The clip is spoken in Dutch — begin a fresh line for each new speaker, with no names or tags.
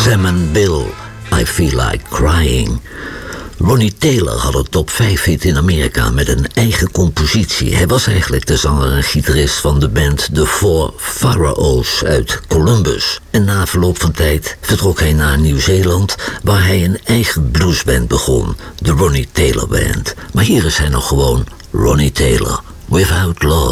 Sam and Bill, I Feel Like Crying. Ronnie Taylor had een top 5 hit in Amerika met een eigen compositie. Hij was eigenlijk de zanger en gitarist van de band The Four Pharaohs uit Columbus. En na verloop van tijd vertrok hij naar Nieuw-Zeeland, waar hij een eigen bluesband begon, de Ronnie Taylor Band. Maar hier is hij nog gewoon Ronnie Taylor, Without Love.